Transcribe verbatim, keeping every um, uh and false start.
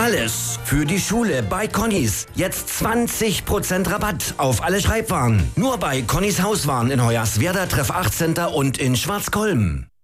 Alles für die Schule bei Connis. Jetzt zwanzig Prozent Rabatt auf alle Schreibwaren. Nur bei Connis Hauswaren in Hoyerswerda, Treff acht Center und in Schwarzkolm.